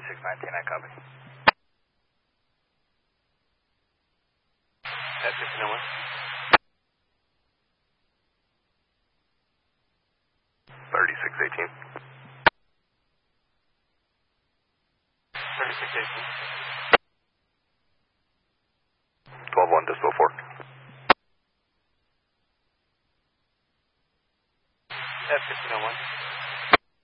3619, I copy. At 1501. 3618. 3618. 121, Dispo 4. At 1501.